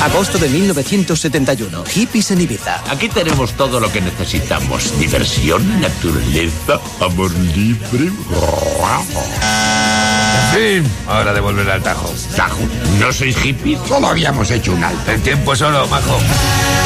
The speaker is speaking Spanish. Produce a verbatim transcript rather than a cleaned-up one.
Agosto de mil novecientos setenta y uno. Hippies en Ibiza. Aquí tenemos todo lo que necesitamos. Diversión, naturaleza, amor libre. En fin, hora de volver al Tajo. ¿Tajo? ¿No sois hippies? Solo habíamos hecho un alto. El tiempo solo, majo.